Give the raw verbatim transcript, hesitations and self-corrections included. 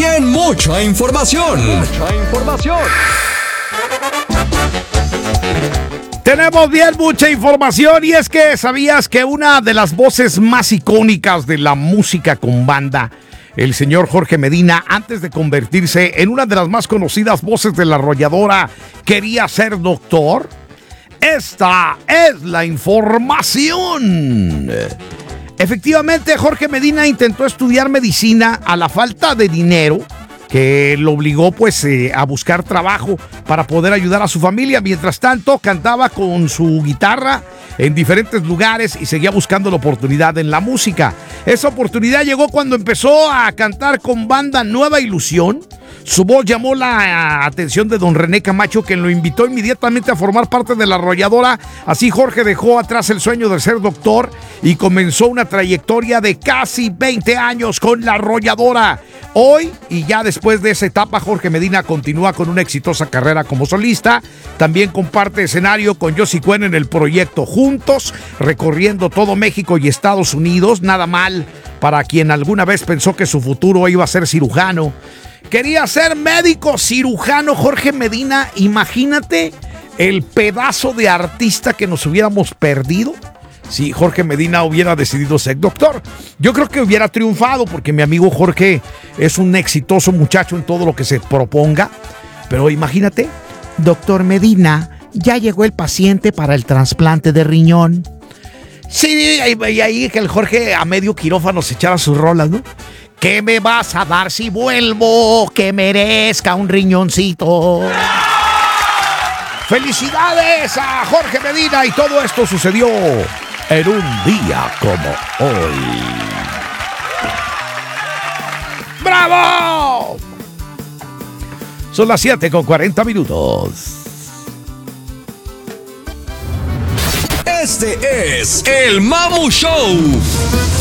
bien mucha información. Mucha información. Tenemos bien mucha información y es que ¿sabías que una de las voces más icónicas de la música con banda, el señor Jorge Medina, antes de convertirse en una de las más conocidas voces de la arrolladora, quería ser doctor? Esta es la información. Efectivamente, Jorge Medina intentó estudiar medicina a la falta de dinero que lo obligó pues eh, a buscar trabajo para poder ayudar a su familia. Mientras tanto, cantaba con su guitarra en diferentes lugares y seguía buscando la oportunidad en la música. Esa oportunidad llegó cuando empezó a cantar con banda Nueva Ilusión. Su voz llamó la atención de don René Camacho, quien lo invitó inmediatamente a formar parte de la arrolladora. Así Jorge dejó atrás el sueño de ser doctor y comenzó una trayectoria de casi veinte años con la arrolladora. Hoy, y ya después de esa etapa, Jorge Medina continúa con una exitosa carrera como solista. También comparte escenario con Josie Cuen en el proyecto Juntos, recorriendo todo México y Estados Unidos. Nada mal para quien alguna vez pensó que su futuro iba a ser cirujano. Quería ser médico cirujano Jorge Medina. Imagínate el pedazo de artista que nos hubiéramos perdido si Jorge Medina hubiera decidido ser doctor. Yo creo que hubiera triunfado porque mi amigo Jorge es un exitoso muchacho en todo lo que se proponga. Pero imagínate, doctor Medina, ya llegó el paciente para el trasplante de riñón. Sí, y ahí que el Jorge a medio quirófano se echara sus rolas, ¿no? ¿Qué me vas a dar si vuelvo? Que merezca un riñoncito. ¡Felicidades a Jorge Medina! Y todo esto sucedió en un día como hoy. ¡Bravo! Son las siete con cuarenta minutos. Este es el Mamu Show.